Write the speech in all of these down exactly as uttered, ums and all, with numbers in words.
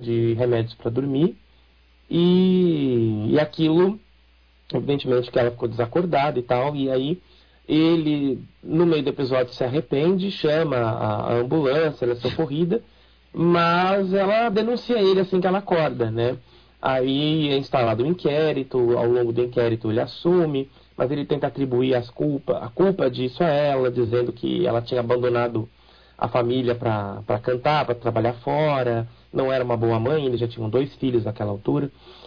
de remédios para dormir, e, e aquilo, evidentemente que ela ficou desacordada e tal, e aí ele, no meio do episódio, se arrepende, chama a, a ambulância, ela é socorrida, mas ela denuncia ele assim que ela acorda, né? Aí é instalado um inquérito, ao longo do inquérito ele assume, mas ele tenta atribuir as culpa, a culpa disso a ela, dizendo que ela tinha abandonado a família para cantar, para trabalhar fora, não era uma boa mãe, eles já tinham dois filhos naquela altura.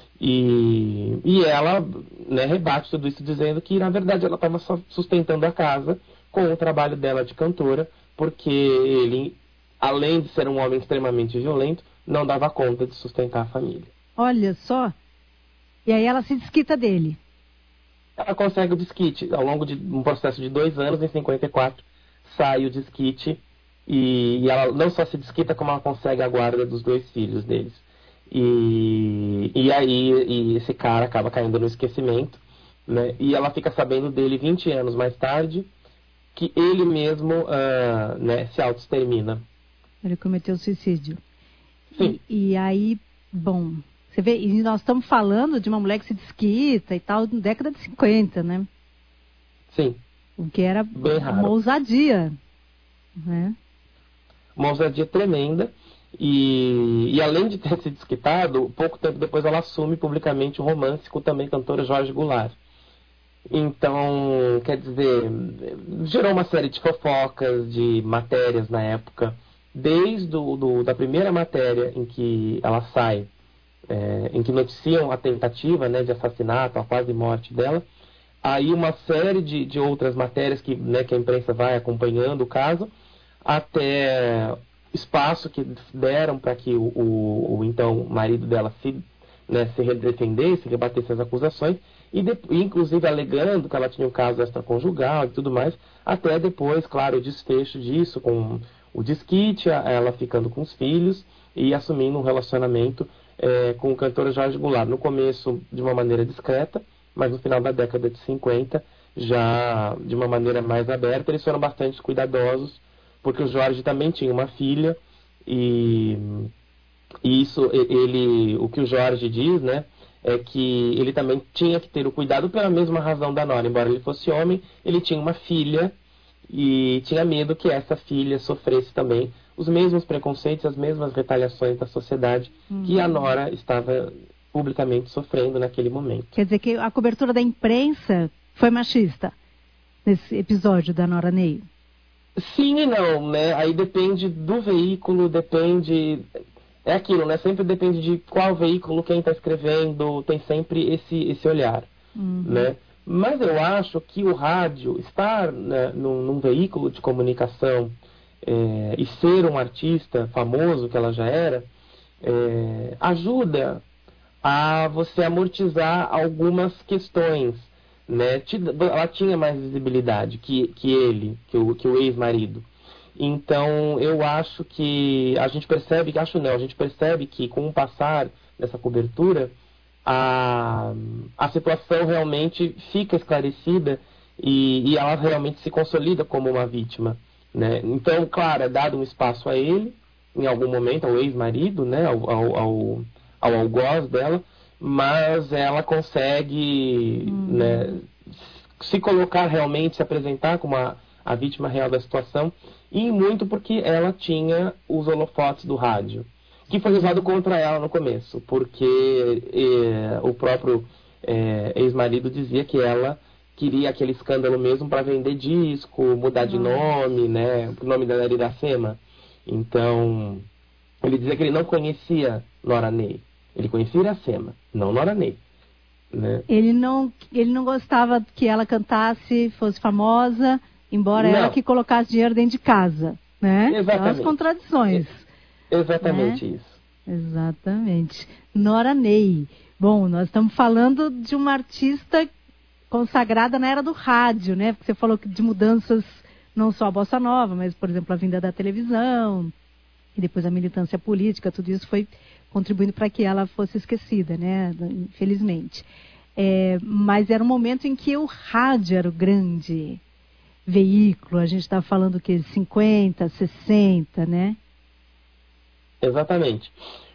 E, e ela, né, rebate tudo isso dizendo que, na verdade, ela estava sustentando a casa com o trabalho dela de cantora, porque ele, além de ser um homem extremamente violento, não dava conta de sustentar a família. Olha só. E aí ela se desquita dele. Ela consegue o desquite. Ao longo de um processo de dois anos, em cinquenta e quatro, sai o desquite. E, e ela não só se desquita, como ela consegue a guarda dos dois filhos deles. E, e aí e esse cara acaba caindo no esquecimento, né? E ela fica sabendo dele vinte anos mais tarde, que ele mesmo uh, né, se auto-extermina. Ele cometeu suicídio. Sim. E, e aí, bom, você vê, e nós estamos falando de uma mulher que se desquita e tal, na década de cinquenta, né? Sim. O que era bem raro. Uma ousadia, né? Uma ousadia tremenda. E, e além de ter se desquitado, pouco tempo depois ela assume publicamente um romance com o também cantor Jorge Goulart. Então, quer dizer, gerou uma série de fofocas, de matérias na época, desde do, do, da primeira matéria em que ela sai, é, em que noticiam a tentativa, né, de assassinato, a quase morte dela, aí uma série de, de outras matérias que, né, que a imprensa vai acompanhando o caso, até espaço que deram para que o, o, o então marido dela se, né, se defendesse, rebatesse as acusações, e de, inclusive alegando que ela tinha um caso extraconjugal e tudo mais, até depois, claro, o desfecho disso, com o desquite, ela ficando com os filhos e assumindo um relacionamento é, com o cantor Jorge Goulart. No começo, de uma maneira discreta, mas no final da década de cinquenta, já de uma maneira mais aberta. Eles foram bastante cuidadosos, porque o Jorge também tinha uma filha, e, e isso, ele, o que o Jorge diz, né, é que ele também tinha que ter o cuidado pela mesma razão da Nora. Embora ele fosse homem, ele tinha uma filha e tinha medo que essa filha sofresse também os mesmos preconceitos, as mesmas retaliações da sociedade uhum. que a Nora estava publicamente sofrendo naquele momento. Quer dizer que a cobertura da imprensa foi machista nesse episódio da Nora Ney? Sim e não, né? Aí depende do veículo, depende... É aquilo, né? Sempre depende de qual veículo, quem está escrevendo, tem sempre esse, esse olhar, uhum. né? Mas eu acho que o rádio, estar, né, num, num veículo de comunicação é, e ser um artista famoso, que ela já era, é, ajuda a você amortizar algumas questões, né? Ela tinha mais visibilidade que, que ele, que o, que o ex-marido. Então, eu acho que a gente percebe, acho não, a gente percebe que com o passar dessa cobertura, a, a situação realmente fica esclarecida e, e ela realmente se consolida como uma vítima, né? Então, claro, é dado um espaço a ele, em algum momento, ao ex-marido, né? ao, ao, ao, ao algoz dela, mas ela consegue hum. né, se colocar realmente, se apresentar como a, a vítima real da situação, e muito porque ela tinha os holofotes do rádio, que foi usado contra ela no começo, porque eh, o próprio eh, ex-marido dizia que ela queria aquele escândalo mesmo para vender disco, mudar de nome, né? O nome dela era Iracema. Então, ele dizia que ele não conhecia Nora Ney, ele conhecia Iracema, não Nora Ney. Né? Ele não, ele não gostava que ela cantasse, fosse famosa, embora não. ela que colocasse dinheiro dentro de casa, né? Exatamente. São as contradições. Exatamente né? isso. Exatamente. Nora Ney. Bom, nós estamos falando de uma artista consagrada na era do rádio, né? Porque você falou de mudanças, não só a bossa nova, mas, por exemplo, a vinda da televisão, e depois a militância política, tudo isso foi contribuindo para que ela fosse esquecida, né? Infelizmente. É, mas era um momento em que o rádio era o grande veículo, a gente está falando que cinquenta, sessenta, né? Exatamente.